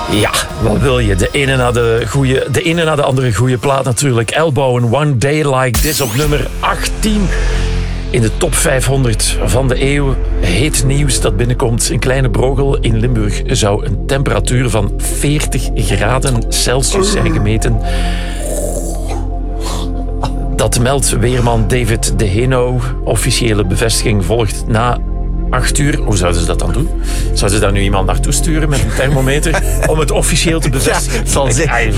Ja, wat wil je? De ene na de andere goede plaat natuurlijk. Elbow and One Day Like This op nummer 18. In de top 500 van de eeuw. Heet nieuws dat binnenkomt. In Kleine Brogel in Limburg zou een temperatuur van 40 graden Celsius zijn gemeten. Dat meldt weerman David De Heno. Officiële bevestiging volgt na 8 uur. Hoe zouden ze dat dan doen? Zouden ze daar nu iemand naartoe sturen met een thermometer om het officieel te bevestigen? Ja, zal ze.